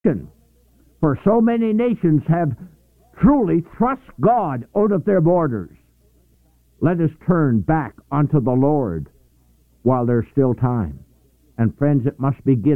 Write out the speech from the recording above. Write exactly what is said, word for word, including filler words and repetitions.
For so many nations have truly thrust God out of their borders. Let us turn back unto the Lord while there's still time. And friends, it must begin